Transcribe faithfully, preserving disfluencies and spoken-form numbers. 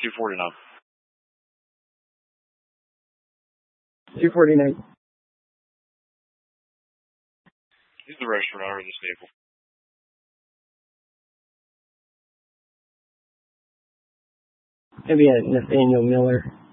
two forty-nine. two forty-nine. He's the registered owner of this vehicle. Maybe a Nathaniel Miller.